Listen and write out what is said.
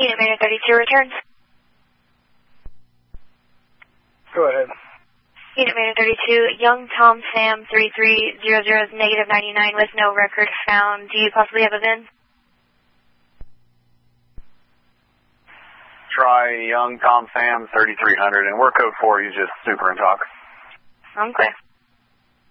Unit Mayor 32 returns. Go ahead. Unit Mayor 32, Young Tom Sam 3300 is negative 99 with no record found. Do you possibly have a VIN? Try Young Tom Sam 3300, and we're code 4. Use just super and talk. Okay.